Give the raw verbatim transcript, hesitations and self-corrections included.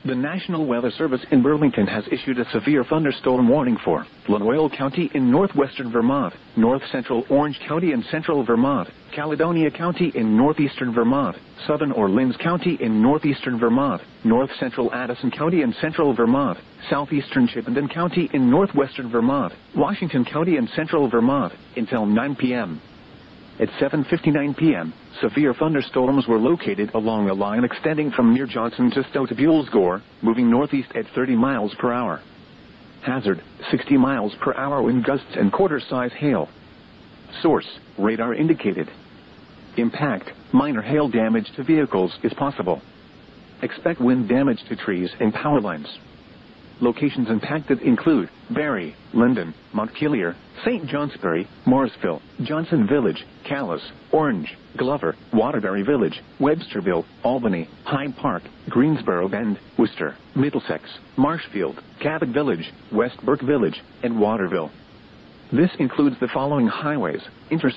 The National Weather Service in Burlington has issued a severe thunderstorm warning for Lamoille County in northwestern Vermont, north-central Orange County in central Vermont, Caledonia County in northeastern Vermont, southern Orleans County in northeastern Vermont, north-central Addison County in central Vermont, southeastern Chittenden County in northwestern Vermont, Washington County in central Vermont, until nine p m At seven fifty-nine p m, severe thunderstorms were located along a line extending from near Johnson to Stowe to Buellsgore, moving northeast at thirty miles per hour. Hazard, sixty miles per hour wind gusts and quarter-size hail. Source, radar indicated. Impact, minor hail damage to vehicles is possible. Expect wind damage to trees and power lines. Locations impacted include Barre, Linden, Montpelier, Saint Johnsbury, Morrisville, Johnson Village, Calais, Orange, Glover, Waterbury Village, Websterville, Albany, Hyde Park, Greensboro Bend, Worcester, Middlesex, Marshfield, Cabot Village, West Burke Village, and Waterville. This includes the following highways: Interstate